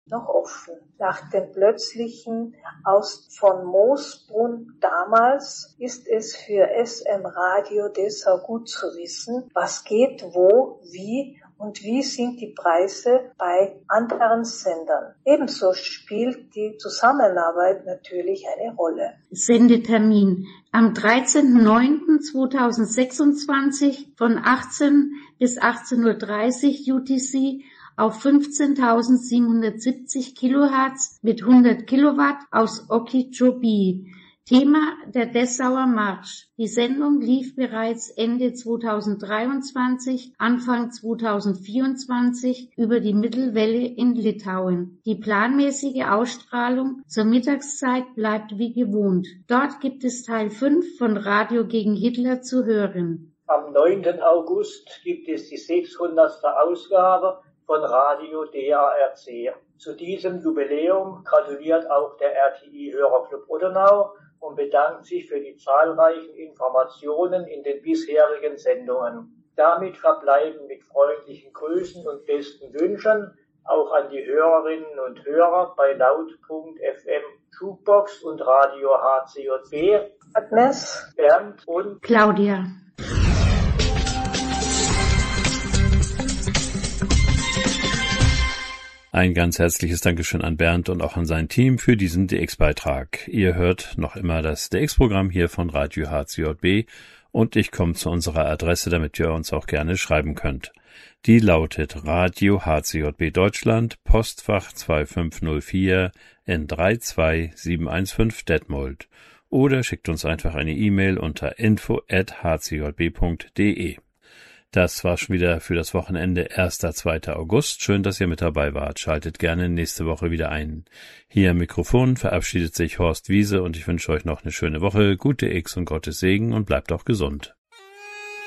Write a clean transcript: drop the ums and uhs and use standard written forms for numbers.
noch offen. Nach dem plötzlichen Aus von Moosbrunn damals ist es für SM Radio Dessau gut zu wissen, was geht, wo, wie und wie sind die Preise bei anderen Sendern. Ebenso spielt die Zusammenarbeit natürlich eine Rolle. Sendetermin am 13.09.2026 von 18 bis 18:30 Uhr UTC auf 15.770 Kilohertz mit 100 Kilowatt aus Okeechobee. Thema der Dessauer Marsch. Die Sendung lief bereits Ende 2023, Anfang 2024 über die Mittelwelle in Litauen. Die planmäßige Ausstrahlung zur Mittagszeit bleibt wie gewohnt. Dort gibt es Teil 5 von Radio gegen Hitler zu hören. Am 9. August gibt es die 600. Ausgabe von Radio DARC. Zu diesem Jubiläum gratuliert auch der RTI-Hörerclub Odenau und bedankt sich für die zahlreichen Informationen in den bisherigen Sendungen. Damit verbleiben mit freundlichen Grüßen und besten Wünschen auch an die Hörerinnen und Hörer bei Laut.fm Jukebox und Radio HCJB, Agnes, Bernd und Claudia. Ein ganz herzliches Dankeschön an Bernd und auch an sein Team für diesen DX-Beitrag. Ihr hört noch immer das DX-Programm hier von Radio HCJB und ich komme zu unserer Adresse, damit ihr uns auch gerne schreiben könnt. Die lautet Radio HCJB Deutschland, Postfach 2504 N32715 Detmold oder schickt uns einfach eine E-Mail unter info@hcjb.de. Das war schon wieder für das Wochenende 1. 2. August. Schön, dass ihr mit dabei wart. Schaltet gerne nächste Woche wieder ein. Hier am Mikrofon verabschiedet sich Horst Wiese und ich wünsche euch noch eine schöne Woche, gute X und Gottes Segen und bleibt auch gesund.